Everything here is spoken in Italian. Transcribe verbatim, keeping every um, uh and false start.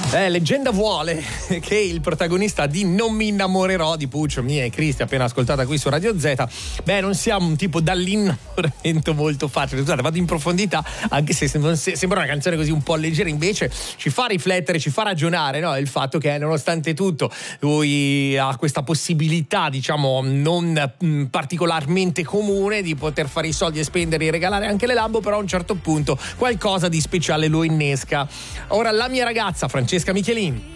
Eh, leggenda vuole che il protagonista di Non mi innamorerò di Puccio, Mia e Cristi, appena ascoltata qui su Radio Z, beh, non sia un tipo dall'innamoramento molto facile. Scusate, vado in profondità, anche se sembra una canzone così un po' leggera, invece ci fa riflettere, ci fa ragionare, no? Il fatto che nonostante tutto lui ha questa possibilità, diciamo, non mh, particolarmente comune di poter fare i soldi e spendere e regalare anche le Lambo, però a un certo punto qualcosa di speciale lo innesca. Ora la mia ragazza Francesca Michelin.